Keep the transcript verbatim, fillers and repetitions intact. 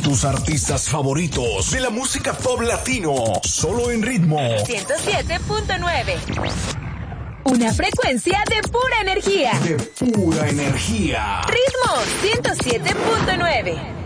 Tus artistas favoritos de la música pop latino, solo en Ritmo ciento siete punto nueve. Una frecuencia de pura energía. De pura energía. Ritmo ciento siete punto nueve.